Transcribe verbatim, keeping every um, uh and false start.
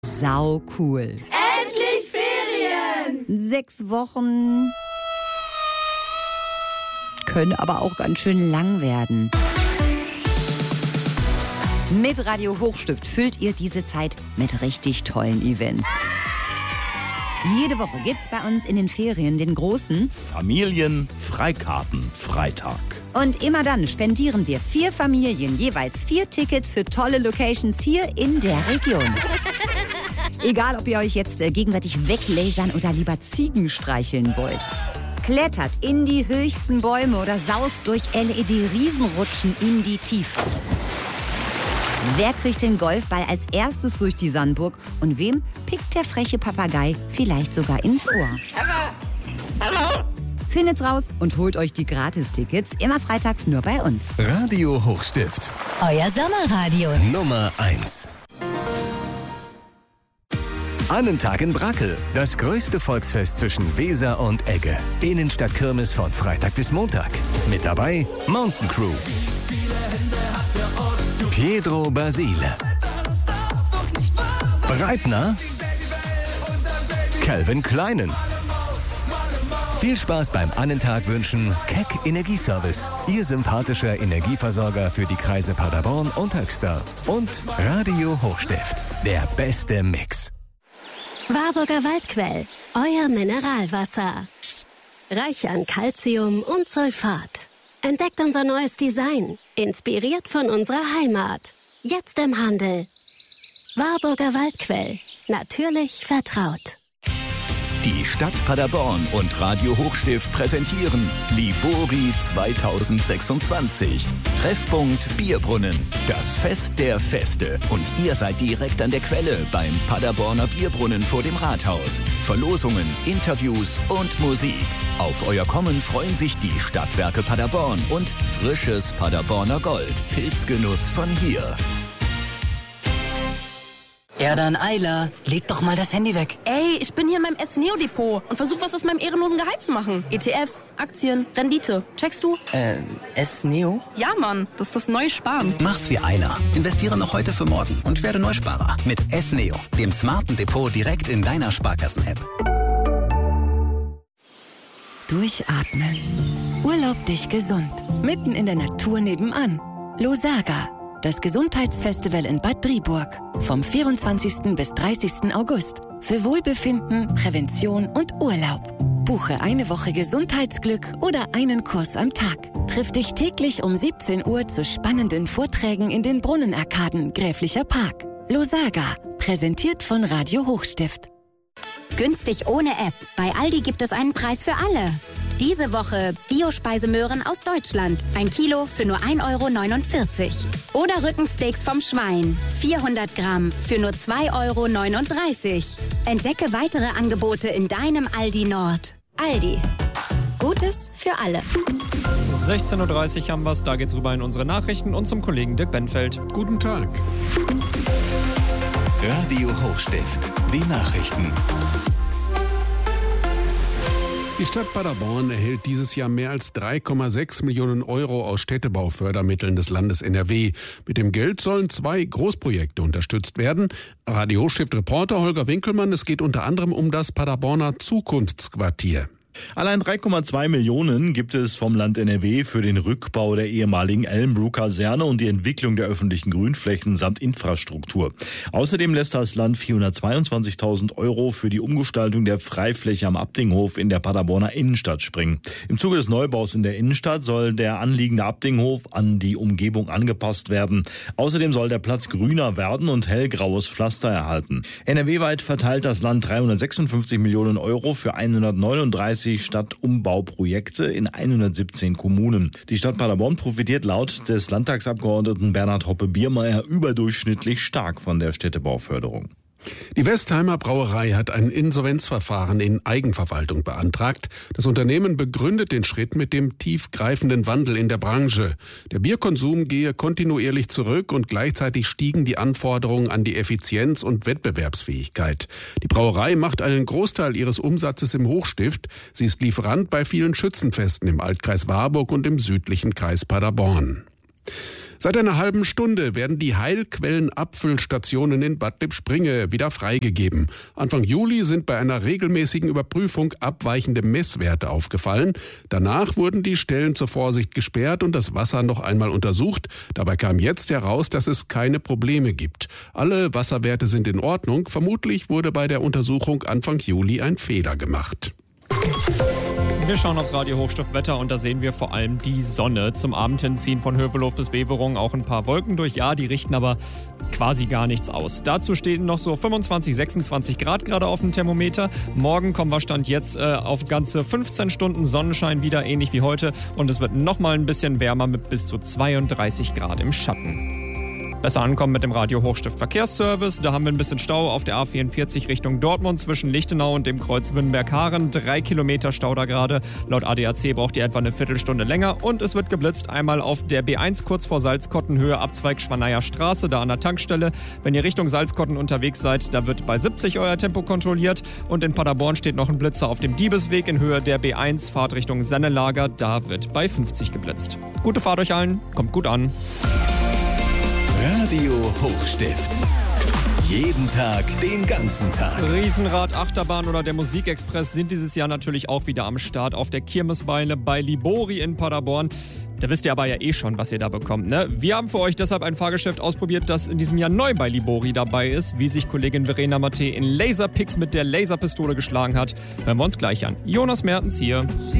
Sau cool. Endlich Ferien! Sechs Wochen können aber auch ganz schön lang werden. Mit Radio Hochstift füllt ihr diese Zeit mit richtig tollen Events. Jede Woche gibt's bei uns in den Ferien den großen Familien-Freikarten-Freitag. Und immer dann spendieren wir vier Familien jeweils vier Tickets für tolle Locations hier in der Region. Egal, ob ihr euch jetzt gegenseitig weglasern oder lieber Ziegen streicheln wollt. Klettert in die höchsten Bäume oder saust durch L E D-Riesenrutschen in die Tiefe. Wer kriegt den Golfball als erstes durch die Sandburg und wem pickt der freche Papagei vielleicht sogar ins Ohr? Hallo! Hallo! Findet's raus und holt euch die Gratistickets immer freitags nur bei uns. Radio Hochstift. Euer Sommerradio. Nummer eins. Annentag in Brackel. Das größte Volksfest zwischen Weser und Egge. Innenstadtkirmes von Freitag bis Montag. Mit dabei Mountain Crew. Pietro Basile. Breitner. Calvin Kleinen. Viel Spaß beim Annentag wünschen Keck Energieservice. Ihr sympathischer Energieversorger für die Kreise Paderborn und Höxter. Und Radio Hochstift. Der beste Mix. Warburger Waldquell. Euer Mineralwasser. Reich an Calcium und Sulfat. Entdeckt unser neues Design. Inspiriert von unserer Heimat. Jetzt im Handel. Warburger Waldquell. Natürlich vertraut. Die Stadt Paderborn und Radio Hochstift präsentieren Libori zweitausendsechsundzwanzig. Treffpunkt Bierbrunnen. Das Fest der Feste. Und ihr seid direkt an der Quelle beim Paderborner Bierbrunnen vor dem Rathaus. Verlosungen, Interviews und Musik. Auf euer Kommen freuen sich die Stadtwerke Paderborn und frisches Paderborner Gold. Pilzgenuss von hier. Ja dann, Eila, leg doch mal das Handy weg. Ey, ich bin hier in meinem S-Neo-Depot und versuche was aus meinem ehrenlosen Gehalt zu machen. E T Fs, Aktien, Rendite. Checkst du? Äh, S-Neo? Ja, Mann, das ist das neue Sparen. Mach's wie Eila. Investiere noch heute für morgen und werde Neusparer. Mit S-Neo, dem smarten Depot direkt in deiner Sparkassen-App. Durchatmen. Urlaub dich gesund. Mitten in der Natur nebenan. Losaga. Das Gesundheitsfestival in Bad Driburg. Vom vierundzwanzigsten bis dreißigsten August. Für Wohlbefinden, Prävention und Urlaub. Buche eine Woche Gesundheitsglück oder einen Kurs am Tag. Triff dich täglich um siebzehn Uhr zu spannenden Vorträgen in den Brunnenarkaden Gräflicher Park. Losaga. Präsentiert von Radio Hochstift. Günstig ohne App. Bei Aldi gibt es einen Preis für alle. Diese Woche Bio-Speisemöhren aus Deutschland. Ein Kilo für nur ein Euro neunundvierzig. Oder Rückensteaks vom Schwein. vierhundert Gramm für nur zwei Euro neununddreißig. Entdecke weitere Angebote in deinem Aldi Nord. Aldi. Gutes für alle. sechzehn Uhr dreißig haben wir's. Da geht's rüber in unsere Nachrichten und zum Kollegen Dirk Benfeld. Guten Tag. Radio Hochstift. Die Nachrichten. Die Stadt Paderborn erhält dieses Jahr mehr als drei Komma sechs Millionen Euro aus Städtebaufördermitteln des Landes N R W. Mit dem Geld sollen zwei Großprojekte unterstützt werden. Radio Hochstift-Reporter Holger Winkelmann, es geht unter anderem um das Paderborner Zukunftsquartier. Allein drei Komma zwei Millionen gibt es vom Land N R W für den Rückbau der ehemaligen Ellenbrook-Kaserne und die Entwicklung der öffentlichen Grünflächen samt Infrastruktur. Außerdem lässt das Land vierhundertzweiundzwanzigtausend Euro für die Umgestaltung der Freifläche am Abdinghof in der Paderborner Innenstadt springen. Im Zuge des Neubaus in der Innenstadt soll der anliegende Abdinghof an die Umgebung angepasst werden. Außerdem soll der Platz grüner werden und hellgraues Pflaster erhalten. N R W-weit verteilt das Land dreihundertsechsundfünfzig Millionen Euro für hundertneununddreißig Stadtumbauprojekte in hundertsiebzehn Kommunen. Die Stadt Paderborn profitiert laut des Landtagsabgeordneten Bernhard Hoppe-Biermeier überdurchschnittlich stark von der Städtebauförderung. Die Westheimer Brauerei hat ein Insolvenzverfahren in Eigenverwaltung beantragt. Das Unternehmen begründet den Schritt mit dem tiefgreifenden Wandel in der Branche. Der Bierkonsum gehe kontinuierlich zurück und gleichzeitig stiegen die Anforderungen an die Effizienz und Wettbewerbsfähigkeit. Die Brauerei macht einen Großteil ihres Umsatzes im Hochstift. Sie ist Lieferant bei vielen Schützenfesten im Altkreis Warburg und im südlichen Kreis Paderborn. Seit einer halben Stunde werden die Heilquellen-Abfüllstationen in Bad Lippspringe wieder freigegeben. Anfang Juli sind bei einer regelmäßigen Überprüfung abweichende Messwerte aufgefallen. Danach wurden die Stellen zur Vorsicht gesperrt und das Wasser noch einmal untersucht. Dabei kam jetzt heraus, dass es keine Probleme gibt. Alle Wasserwerte sind in Ordnung. Vermutlich wurde bei der Untersuchung Anfang Juli ein Fehler gemacht. Wir schauen aufs Radio Hochstift-Wetter und da sehen wir vor allem die Sonne. Zum Abend hin ziehen von Hövelhof bis Beverung auch ein paar Wolken durch. Ja, die richten aber quasi gar nichts aus. Dazu stehen noch so fünfundzwanzig, sechsundzwanzig Grad gerade auf dem Thermometer. Morgen kommen wir Stand jetzt äh, auf ganze fünfzehn Stunden Sonnenschein wieder, ähnlich wie heute. Und es wird noch mal ein bisschen wärmer mit bis zu zweiunddreißig Grad im Schatten. Besser ankommen mit dem Radio Hochstift Verkehrsservice. Da haben wir ein bisschen Stau auf der A vierundvierzig Richtung Dortmund zwischen Lichtenau und dem Kreuz Wünnberg-Haaren. Drei Kilometer Stau da gerade. Laut A D A C braucht ihr etwa eine Viertelstunde länger. Und es wird geblitzt einmal auf der B eins kurz vor Salzkottenhöhe, Abzweig Schwaneyer Straße, da an der Tankstelle. Wenn ihr Richtung Salzkotten unterwegs seid, da wird bei siebzig euer Tempo kontrolliert. Und in Paderborn steht noch ein Blitzer auf dem Diebesweg in Höhe der B eins, Fahrt Richtung Sennelager. Da wird bei fünfzig geblitzt. Gute Fahrt euch allen, kommt gut an. Radio Hochstift. Jeden Tag, den ganzen Tag. Riesenrad, Achterbahn oder der Musikexpress sind dieses Jahr natürlich auch wieder am Start auf der Kirmesbeine bei Libori in Paderborn. Da wisst ihr aber ja eh schon, was ihr da bekommt, ne? Wir haben für euch deshalb ein Fahrgeschäft ausprobiert, das in diesem Jahr neu bei Libori dabei ist. Wie sich Kollegin Verena Matte in Laserpix mit der Laserpistole geschlagen hat, hören wir uns gleich an. Jonas Mertens hier.